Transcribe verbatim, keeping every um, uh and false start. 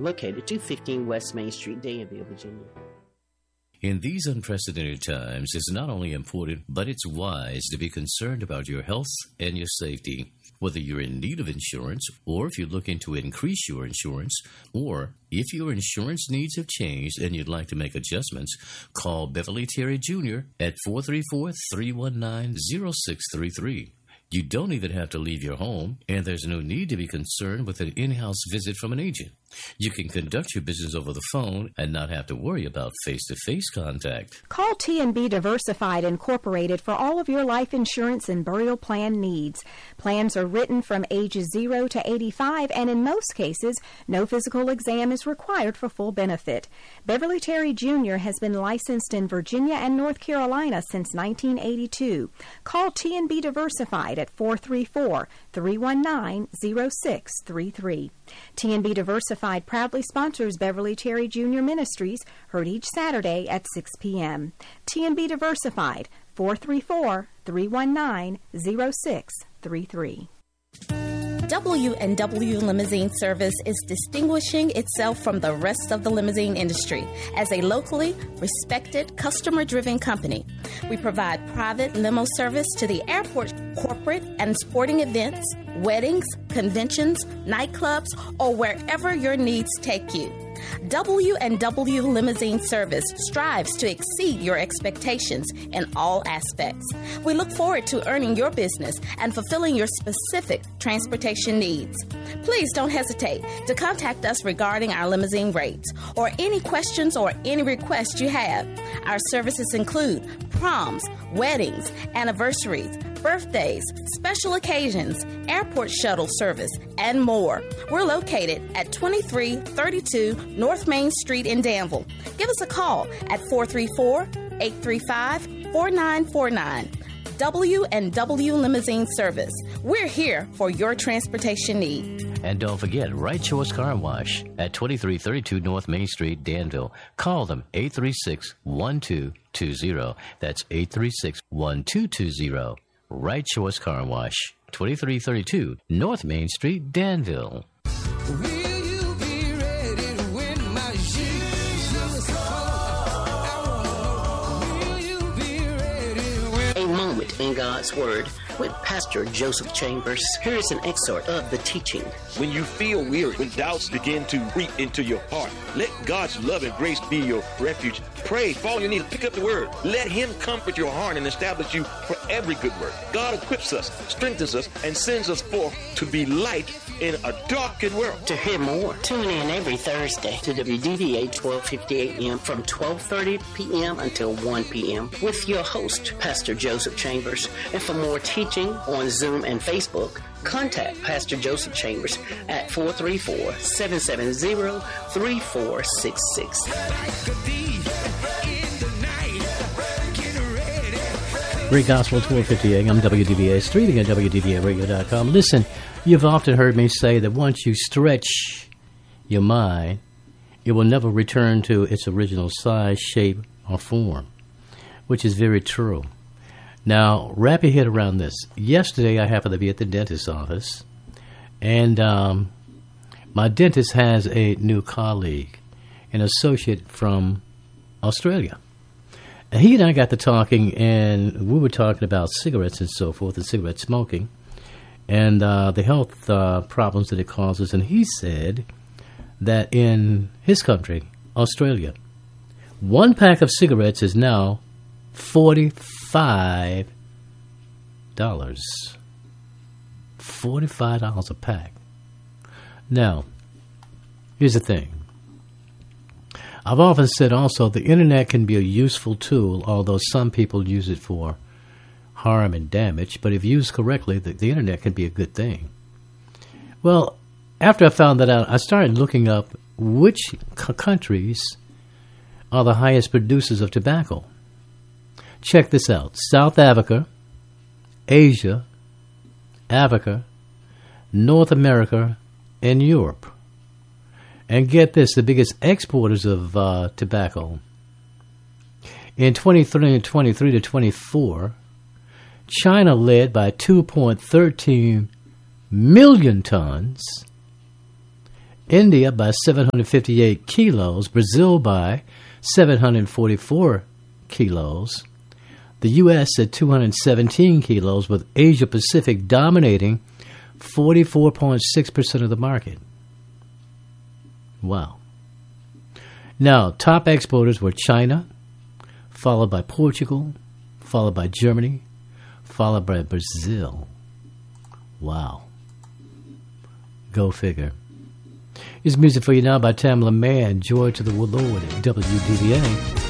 located at two fifteen West Main Street, Danville, Virginia. In these unprecedented times, it's not only important, but it's wise to be concerned about your health and your safety. Whether you're in need of insurance, or if you're looking to increase your insurance, or if your insurance needs have changed and you'd like to make adjustments, call Beverly Terry Junior at four three four, three one nine, zero six three three. You don't even have to leave your home, and there's no need to be concerned with an in-house visit from an agent. You can conduct your business over the phone and not have to worry about face-to-face contact. Call T and B Diversified Incorporated for all of your life insurance and burial plan needs. Plans are written from ages zero to eighty-five, and in most cases, no physical exam is required for full benefit. Beverly Terry Junior has been licensed in Virginia and North Carolina since nineteen eighty-two. Call T and B Diversified at four three four, three one nine, zero six three three. T and B Diversified proudly sponsors Beverly Terry Junior Ministries, heard each Saturday at six p.m. T and B Diversified, four three four, three one nine, zero six three three. W and W Limousine Service is distinguishing itself from the rest of the limousine industry as a locally respected, customer-driven company. We provide private limo service to the airport, corporate and sporting events, weddings, conventions, nightclubs, or wherever your needs take you. W and W Limousine Service strives to exceed your expectations in all aspects. We look forward to earning your business and fulfilling your specific transportation needs. Please don't hesitate to contact us regarding our limousine rates or any questions or any requests you have. Our services include proms, weddings, anniversaries, birthdays, special occasions, airport shuttle service, and more. We're located at twenty-three thirty-two North Main Street in Danville. Give us a call at four three four, eight three five, four nine four nine. W and W Limousine Service. We're here for your transportation need. And don't forget, Right Choice Car Wash at twenty-three thirty-two North Main Street, Danville. Call them eight three six, one two two zero. That's eight three six, one two two zero. Right Choice Car Wash, twenty-three thirty-two North Main Street, Danville. Will you be ready when my Jesus comes? Will you be ready when... A moment in God's Word with Pastor Joseph Chambers. Here is an excerpt of the teaching. When you feel weary, when doubts begin to creep into your heart, let God's love and grace be your refuge. Pray, fall on your knees, pick up the word. Let him comfort your heart and establish you for every good work. God equips us, strengthens us, and sends us forth to be light in a darkened world. To hear more, tune in every Thursday to W D V A twelve fifty A M from twelve thirty p.m. until one p.m. with your host, Pastor Joseph Chambers. And for more teaching on Zoom and Facebook, contact Pastor Joseph Chambers at four three four, seven seven zero, three four six six. Great Gospel, twelve fifty A M, W D V A, streaming at W D V A radio dot com. Listen, you've often heard me say that once you stretch your mind, it will never return to its original size, shape, or form, which is very true. Now, wrap your head around this. Yesterday, I happened to be at the dentist's office, and um, my dentist has a new colleague, an associate from Australia. And he and I got to talking, and we were talking about cigarettes and so forth, and cigarette smoking, and uh, the health uh, problems that it causes. And he said that in his country, Australia, one pack of cigarettes is now forty-five dollars. forty-five dollars a pack. Now, here's the thing. I've often said also the internet can be a useful tool, although some people use it for harm and damage. But if used correctly, the, the internet can be a good thing. Well, after I found that out, I started looking up which c- countries are the highest producers of tobacco. Check this out. South Africa, Asia, Africa, North America, and Europe. And get this, the biggest exporters of uh, tobacco. In twenty-three to twenty-four, China led by two point one three million tons, India by seven hundred fifty-eight kilos, Brazil by seven hundred forty-four kilos, the U S at two hundred seventeen kilos, with Asia Pacific dominating forty-four point six percent of the market. Wow. Now, top exporters were China, followed by Portugal, followed by Germany, followed by Brazil. Wow. Go figure. Here's music for you now by Tamla Mann, Joy to the Lord at W D V A.